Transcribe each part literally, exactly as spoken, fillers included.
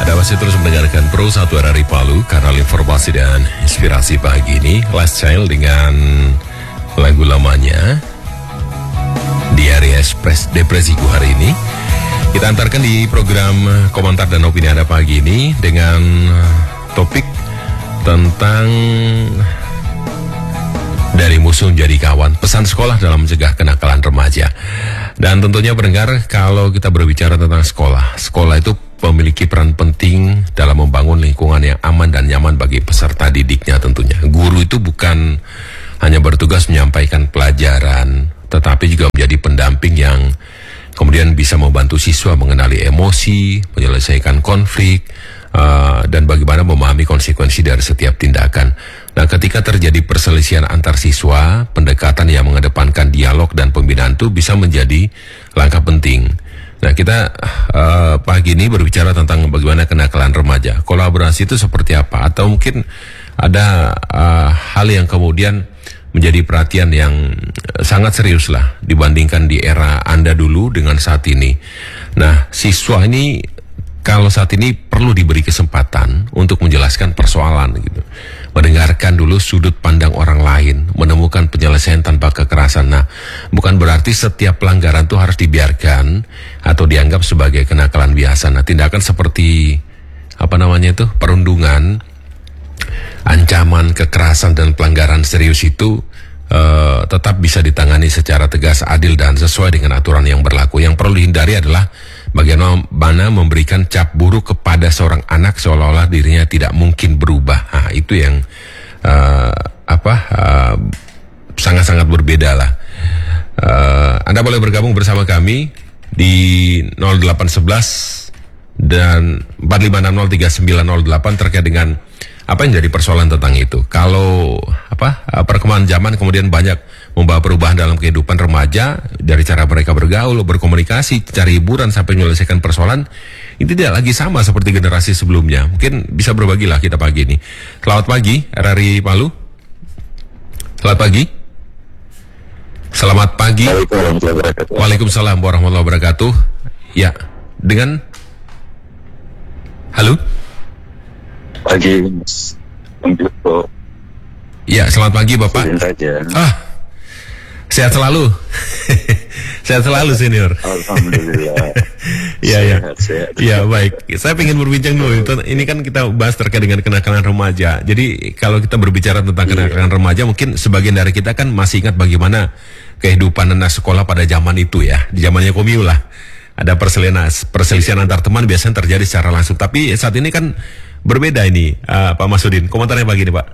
Anda masih terus mendengarkan Pro satu R R I Palu, kanal informasi dan inspirasi pagi ini. Last Child dengan lagu lamanya Diary Express Depresiku hari ini. Kita antarkan di program komentar dan opini Anda pagi ini dengan topik tentang dari musuh jadi kawan, pesan sekolah dalam mencegah kenakalan remaja. Dan tentunya pendengar, kalau kita berbicara tentang sekolah, sekolah itu memiliki peran penting dalam membangun lingkungan yang aman dan nyaman bagi peserta didiknya tentunya. Guru itu bukan hanya bertugas menyampaikan pelajaran, tetapi juga menjadi pendamping yang kemudian bisa membantu siswa mengenali emosi, menyelesaikan konflik, uh, dan bagaimana memahami konsekuensi dari setiap tindakan. Nah, ketika terjadi perselisihan antar siswa, pendekatan yang mengedepankan dialog dan pembinaan itu bisa menjadi langkah penting. Nah, kita uh, pagi ini berbicara tentang bagaimana kenakalan remaja. Kolaborasi itu seperti apa? Atau mungkin ada uh, hal yang kemudian menjadi perhatian yang sangat serius lah dibandingkan di era Anda dulu dengan saat ini. Nah, siswa ini kalau saat ini perlu diberi kesempatan untuk menjelaskan persoalan gitu. Mendengarkan dulu sudut pandang orang lain, menemukan penyelesaian tanpa kekerasan. Nah, bukan berarti setiap pelanggaran itu harus dibiarkan atau dianggap sebagai kenakalan biasa. Nah, tindakan seperti apa namanya itu, perundungan, ancaman, kekerasan dan pelanggaran serius itu uh, tetap bisa ditangani secara tegas, adil dan sesuai dengan aturan yang berlaku. Yang perlu dihindari adalah bagaimana memberikan cap buruk kepada seorang anak seolah-olah dirinya tidak mungkin berubah. Nah, itu yang uh, apa uh, sangat-sangat berbeda lah. Uh, Anda boleh bergabung bersama kami di nol delapan satu satu dan empat lima enam nol tiga sembilan nol delapan terkait dengan apa yang jadi persoalan tentang itu. Kalau apa perkembangan zaman kemudian banyak membawa perubahan dalam kehidupan remaja, dari cara mereka bergaul, berkomunikasi, cari hiburan sampai menyelesaikan persoalan, itu tidak lagi sama seperti generasi sebelumnya. Mungkin bisa berbagilah kita pagi ini. Selamat pagi R R I Palu. Selamat pagi. Selamat pagi. Waalaikumsalam warahmatullahi wabarakatuh. Ya, dengan halo. Pagi, Mas. Ya, selamat pagi Bapak. Ah, sehat selalu. Sehat selalu senior. Alhamdulillah. Ya, ya. Sehat, sehat. Ya, baik. Saya ingin berbincang dulu. Ini kan kita bahas terkait dengan kenakalan remaja. Jadi kalau kita berbicara tentang kenakalan remaja, mungkin sebagian dari kita kan masih ingat bagaimana kehidupan anak sekolah pada zaman itu ya. Di zamannya Komio lah. Ada perselisihan, perselisihan antar teman biasanya terjadi secara langsung. Tapi saat ini kan berbeda ini, uh, Pak Masudin. Komentarnya begini, Pak.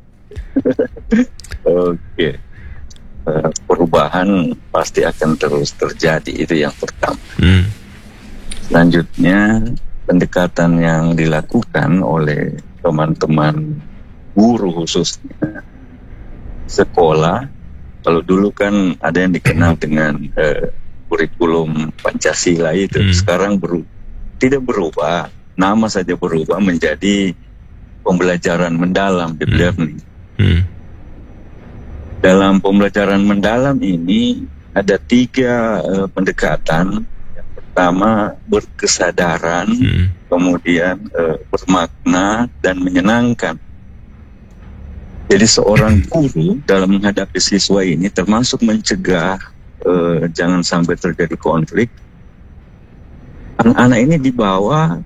Oke. Uh, perubahan pasti akan terus terjadi, itu yang pertama. Hmm. Selanjutnya, pendekatan yang dilakukan oleh teman-teman guru khususnya sekolah, kalau dulu kan ada yang dikenal dengan uh, kurikulum Pancasila itu, hmm. sekarang beru- tidak berubah. Nama saja berubah menjadi pembelajaran mendalam, deep learning. Hmm. Dalam pembelajaran mendalam ini ada tiga uh, pendekatan. Yang pertama berkesadaran, hmm. kemudian uh, bermakna dan menyenangkan. Jadi seorang guru dalam menghadapi siswa ini termasuk mencegah uh, jangan sampai terjadi konflik. Anak-anak ini dibawa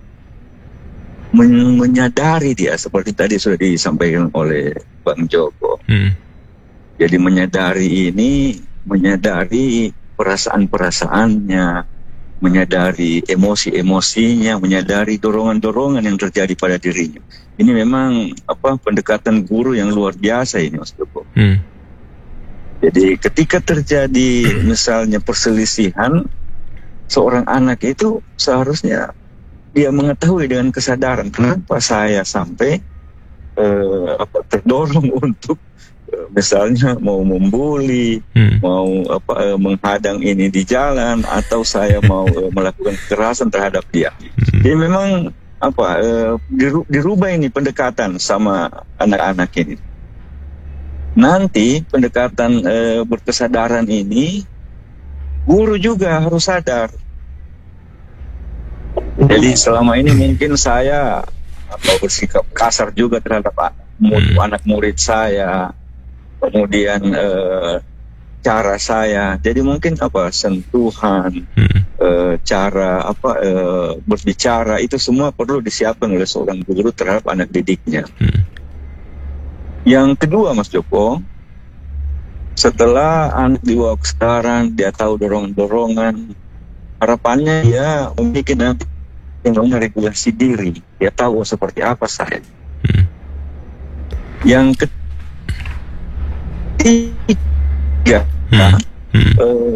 menyadari dia, seperti tadi sudah disampaikan oleh Bang Joko. Hmm. Jadi menyadari ini, menyadari perasaan-perasaannya, menyadari emosi-emosinya, menyadari dorongan-dorongan yang terjadi pada dirinya. Ini memang apa pendekatan guru yang luar biasa ini, Mas Joko. Hmm. Jadi ketika terjadi misalnya perselisihan, seorang anak itu seharusnya dia mengetahui dengan kesadaran kenapa saya sampai uh, apa, terdorong untuk uh, misalnya mau membuli, hmm. mau apa uh, menghadang ini di jalan, atau saya mau uh, melakukan kekerasan terhadap dia. Hmm. Jadi memang apa uh, diru- dirubah ini pendekatan sama anak-anak ini. Nanti pendekatan uh, berkesadaran ini, guru juga harus sadar. Jadi selama ini mungkin saya atau bersikap kasar juga terhadap hmm. anak murid saya, kemudian eh, cara saya. Jadi mungkin apa sentuhan, hmm. eh, cara apa eh, berbicara itu semua perlu disiapkan oleh seorang guru terhadap anak didiknya. Hmm. Yang kedua, Mas Joko, setelah anak dibawa ke sekarang, dia tahu dorongan-dorongan, harapannya dia memiliki nanti yang namanya regulasi diri. Dia tahu seperti apa saya. Hmm. Yang ketiga, hmm. Hmm. Uh,